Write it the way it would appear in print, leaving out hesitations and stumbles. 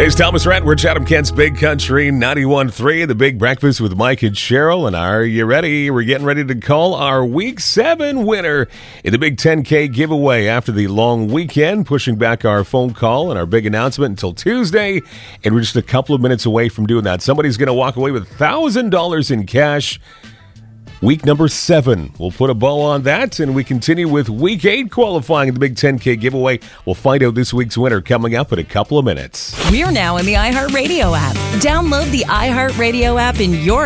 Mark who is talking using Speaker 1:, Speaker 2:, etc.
Speaker 1: It's Thomas Rhett. We're Chatham Kent's Big Country 91.3, the Big Breakfast with Mike and Cheryl. And are you ready? We're getting ready to call our Week 7 winner in the Big 10K giveaway after the long weekend, pushing back our phone call and our big announcement until Tuesday. And we're just a couple of minutes away from doing that. Somebody's going to walk away with $1,000 in cash. Week number 7. We'll put a bow on that, and we continue with Week 8 qualifying in the Big 10K giveaway. We'll find out this week's winner coming up in a couple of minutes.
Speaker 2: We're now in the iHeartRadio app. Download the iHeartRadio app in your